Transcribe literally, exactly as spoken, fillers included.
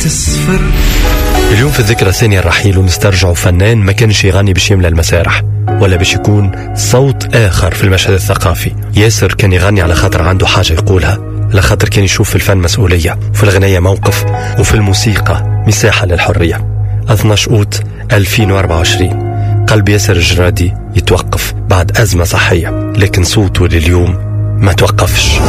تصفر. اليوم في الذكرى الثانية الرحيل ونسترجع فنان ما كانش يغني باش يملى المسارح ولا باش يكون صوت آخر في المشهد الثقافي. ياسر كان يغني على خاطر عنده حاجة يقولها، على خاطر كان يشوف في الفن مسؤولية، وفي الغناية موقف، وفي الموسيقى مساحة للحرية. اثني عشر أوت ألفين وأربعة وعشرين قلب ياسر الجرادي يتوقف بعد أزمة صحية، لكن صوته لليوم ما توقفش.